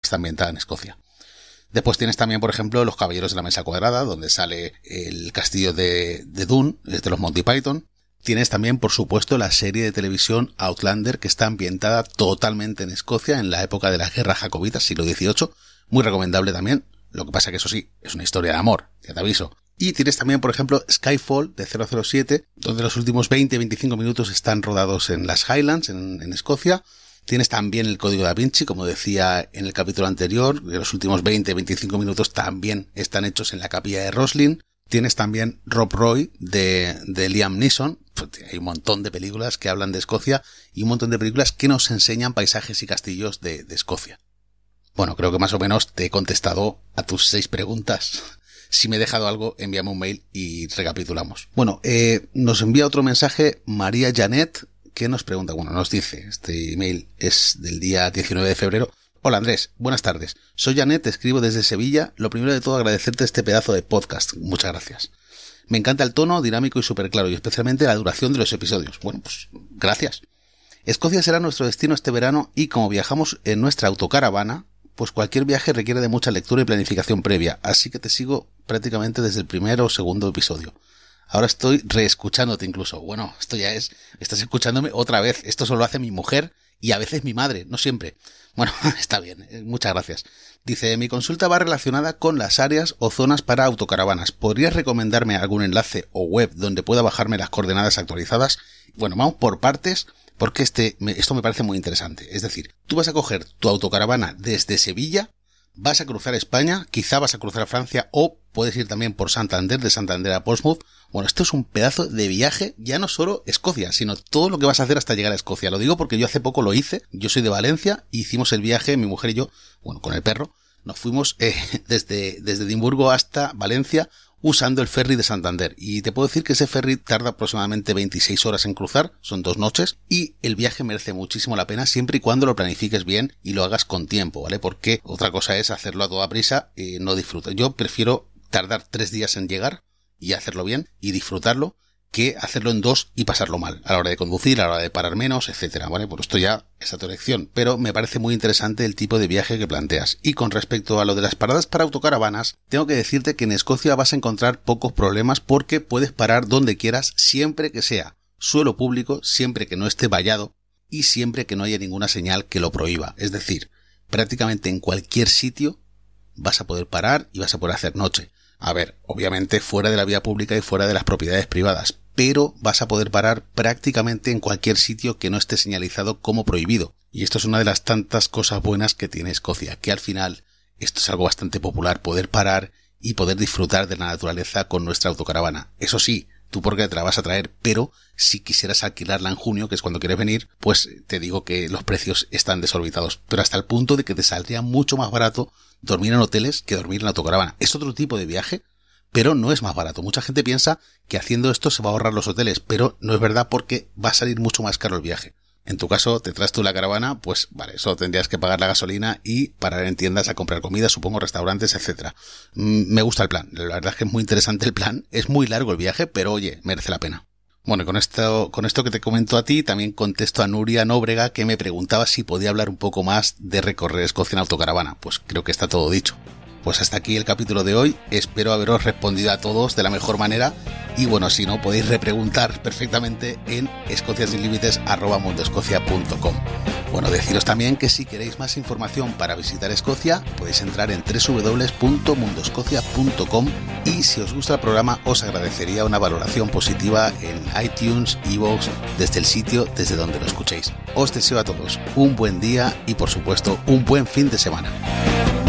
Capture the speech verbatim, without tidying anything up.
está ambientada en Escocia. Después tienes también, por ejemplo, Los Caballeros de la Mesa Cuadrada, donde sale el castillo de, de Dune, de los Monty Python. Tienes también, por supuesto, la serie de televisión Outlander, que está ambientada totalmente en Escocia, en la época de las guerras jacobitas, siglo dieciocho. Muy recomendable también. Lo que pasa que eso sí, es una historia de amor, ya te aviso. Y tienes también, por ejemplo, Skyfall de cero cero siete, donde los últimos veinte a veinticinco minutos están rodados en las Highlands, en, en Escocia. Tienes también el Código Da Vinci, como decía en el capítulo anterior, los últimos veinte a veinticinco minutos también están hechos en la capilla de Roslin. Tienes también Rob Roy de, de Liam Neeson. Hay un montón de películas que hablan de Escocia y un montón de películas que nos enseñan paisajes y castillos de, de Escocia. Bueno, creo que más o menos te he contestado a tus seis preguntas. Si me he dejado algo, envíame un mail y recapitulamos. Bueno, eh, nos envía otro mensaje María Janet, que nos pregunta, bueno, nos dice, este email es del día diecinueve de febrero. Hola Andrés, buenas tardes. Soy Janet, te escribo desde Sevilla. Lo primero de todo, agradecerte este pedazo de podcast. Muchas gracias. Me encanta el tono dinámico y súper claro, y especialmente la duración de los episodios. Bueno, pues gracias. Escocia será nuestro destino este verano y como viajamos en nuestra autocaravana, pues cualquier viaje requiere de mucha lectura y planificación previa, así que te sigo prácticamente desde el primer o segundo episodio. Ahora estoy reescuchándote incluso. Bueno, esto ya es, estás escuchándome otra vez. Esto solo hace mi mujer y a veces mi madre, no siempre. Bueno, está bien, muchas gracias. Dice, mi consulta va relacionada con las áreas o zonas para autocaravanas. ¿Podrías recomendarme algún enlace o web donde pueda bajarme las coordenadas actualizadas? Bueno, vamos por partes, porque este, esto me parece muy interesante. Es decir, tú vas a coger tu autocaravana desde Sevilla, vas a cruzar España, quizá vas a cruzar Francia o puedes ir también por Santander, de Santander a Portsmouth. Bueno, esto es un pedazo de viaje, ya no solo Escocia, sino todo lo que vas a hacer hasta llegar a Escocia. Lo digo porque yo hace poco lo hice, yo soy de Valencia, hicimos el viaje, mi mujer y yo, bueno, con el perro, nos fuimos eh, desde, desde Edimburgo hasta Valencia usando el ferry de Santander. Y te puedo decir que ese ferry tarda aproximadamente veintiséis horas en cruzar, son dos noches, y el viaje merece muchísimo la pena siempre y cuando lo planifiques bien y lo hagas con tiempo, ¿vale? Porque otra cosa es hacerlo a toda prisa y no disfrutar. Yo prefiero tardar tres días en llegar y hacerlo bien y disfrutarlo que hacerlo en dos y pasarlo mal a la hora de conducir, a la hora de parar menos, etcétera, ¿vale? Por esto ya es a tu elección, pero me parece muy interesante el tipo de viaje que planteas. Y con respecto a lo de las paradas para autocaravanas, tengo que decirte que en Escocia vas a encontrar pocos problemas porque puedes parar donde quieras siempre que sea suelo público, siempre que no esté vallado y siempre que no haya ninguna señal que lo prohíba. Es decir, prácticamente en cualquier sitio vas a poder parar y vas a poder hacer noche. A ver, obviamente fuera de la vía pública y fuera de las propiedades privadas, pero vas a poder parar prácticamente en cualquier sitio que no esté señalizado como prohibido. Y esto es una de las tantas cosas buenas que tiene Escocia, que al final esto es algo bastante popular, poder parar y poder disfrutar de la naturaleza con nuestra autocaravana. Eso sí, tú porque te la vas a traer, pero si quisieras alquilarla en junio, que es cuando quieres venir, pues te digo que los precios están desorbitados, pero hasta el punto de que te saldría mucho más barato dormir en hoteles que dormir en la autocaravana. Es otro tipo de viaje, pero no es más barato. Mucha gente piensa que haciendo esto se va a ahorrar los hoteles, pero no es verdad porque va a salir mucho más caro el viaje. En tu caso, te traes tú la caravana, pues vale, solo tendrías que pagar la gasolina y parar en tiendas a comprar comida, supongo restaurantes, etcétera. Mm, me gusta el plan, la verdad es que es muy interesante el plan, es muy largo el viaje, pero oye, merece la pena. Bueno, con esto, con esto que te comento a ti, también contesto a Nuria Nóbrega, que me preguntaba si podía hablar un poco más de recorrer Escocia en autocaravana. Pues creo que está todo dicho. Pues hasta aquí el capítulo de hoy, espero haberos respondido a todos de la mejor manera y bueno, si no podéis repreguntar perfectamente en escociasinlimites arroba mundoescocia punto com. Bueno, deciros también que si queréis más información para visitar Escocia podéis entrar en doble u doble u doble u punto mundoescocia punto com y si os gusta el programa os agradecería una valoración positiva en iTunes, iVoox, desde el sitio desde donde lo escuchéis. Os deseo a todos un buen día y por supuesto un buen fin de semana.